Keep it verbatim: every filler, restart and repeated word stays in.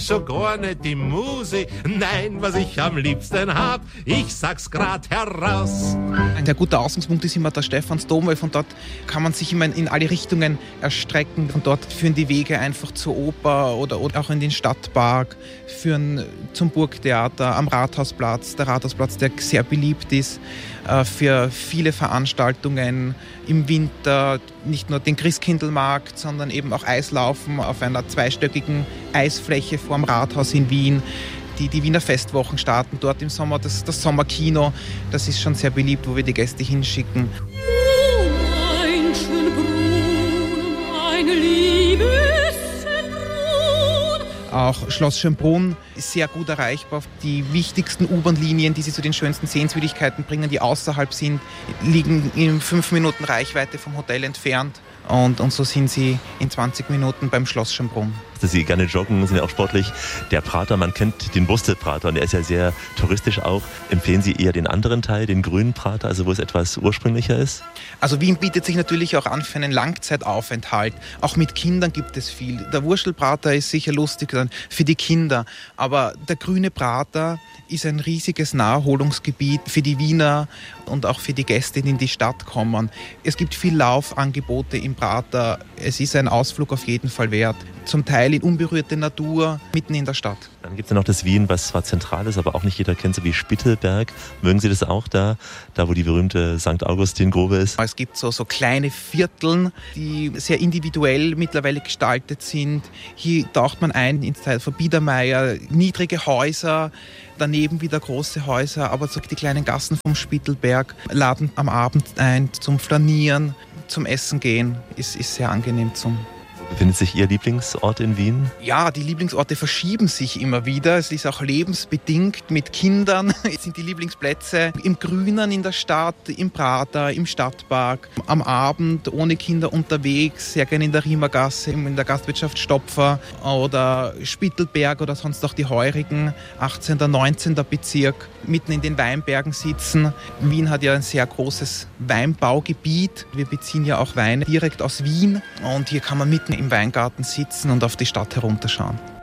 schon gar nicht die Muse. Nein, was ich am liebsten hab, ich sag's grad heraus. Ein sehr guter Ausgangspunkt ist immer der Stephansdom, weil von dort kann man sich immer in alle Richtungen erstrecken. Von dort führen die Wege einfach zur Oper oder, oder auch in den Stadtpark, führen zum Burgtheater, am Rathausplatz. Der Rathausplatz, der sehr beliebt ist äh, für viele Veranstaltungen im Winter. Nicht nur den Christkindlmarkt, sondern eben auch Eislaufen auf einer zweistöckigen Eisfläche vor dem Rathaus in Wien. Die, die Wiener Festwochen starten dort im Sommer, das, das Sommerkino, das ist schon sehr beliebt, wo wir die Gäste hinschicken. Mein Schönbrunn, mein Liebesbrunn. Auch Schloss Schönbrunn ist sehr gut erreichbar. Die wichtigsten U-Bahn-Linien, die sie zu den schönsten Sehenswürdigkeiten bringen, die außerhalb sind, liegen in fünf Minuten Reichweite vom Hotel entfernt. Und, und so sind sie in zwanzig Minuten beim Schloss Schönbrunn. Dass Sie gerne joggen, sind ja auch sportlich. Der Prater, man kennt den Wurstelprater und der ist ja sehr touristisch auch. Empfehlen Sie eher den anderen Teil, den grünen Prater, also wo es etwas ursprünglicher ist? Also Wien bietet sich natürlich auch an für einen Langzeitaufenthalt. Auch mit Kindern gibt es viel. Der Wurstelprater ist sicher lustig für die Kinder, aber der grüne Prater ist ein riesiges Naherholungsgebiet für die Wiener und auch für die Gäste, die in die Stadt kommen. Es gibt viel Laufangebote im Prater. Es ist ein Ausflug auf jeden Fall wert. Zum Teil in unberührte Natur, mitten in der Stadt. Dann gibt es ja noch das Wien, was zwar zentral ist, aber auch nicht jeder kennt, so wie Spittelberg. Mögen Sie das auch da, da wo die berühmte Sankt Augustin-Grube ist? Es gibt so, so kleine Vierteln, die sehr individuell mittlerweile gestaltet sind. Hier taucht man ein ins Teil von Biedermeier, niedrige Häuser, daneben wieder große Häuser, aber so die kleinen Gassen vom Spittelberg laden am Abend ein zum Flanieren, zum Essen gehen, ist, ist sehr angenehm zum. Befindet sich Ihr Lieblingsort in Wien? Ja, die Lieblingsorte verschieben sich immer wieder. Es ist auch lebensbedingt mit Kindern. Es sind die Lieblingsplätze im Grünen in der Stadt, im Prater, im Stadtpark. Am Abend ohne Kinder unterwegs, sehr gerne in der Riemergasse, in der Gastwirtschaft Stopfer oder Spittelberg oder sonst auch die Heurigen, achtzehnten, neunzehnten Bezirk, mitten in den Weinbergen sitzen. Wien hat ja ein sehr großes Weinbaugebiet. Wir beziehen ja auch Weine direkt aus Wien und hier kann man mitten im Weingarten sitzen und auf die Stadt herunterschauen.